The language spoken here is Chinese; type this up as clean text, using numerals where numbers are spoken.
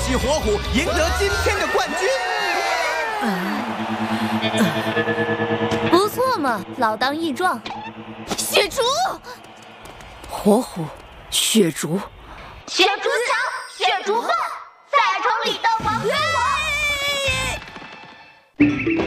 起火虎，赢得今天的冠军。 不错嘛，老当益壮。血竹， 火虎，血竹， 血竹强，血竹笨，赛场里的王飞龙。